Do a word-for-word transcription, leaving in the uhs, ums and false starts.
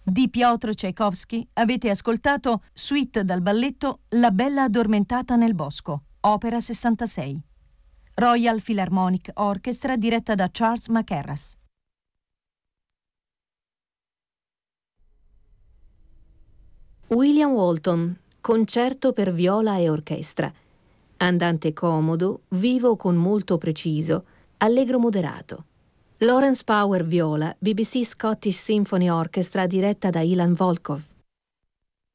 Di Piotr Tchaikovsky avete ascoltato Suite dal balletto La bella addormentata nel bosco, opera sessantasei. Royal Philharmonic Orchestra diretta da Charles Mackerras. William Walton, concerto per viola e orchestra. Andante comodo, vivo con molto preciso, allegro moderato. Lawrence Power viola, B B C Scottish Symphony Orchestra diretta da Ilan Volkov.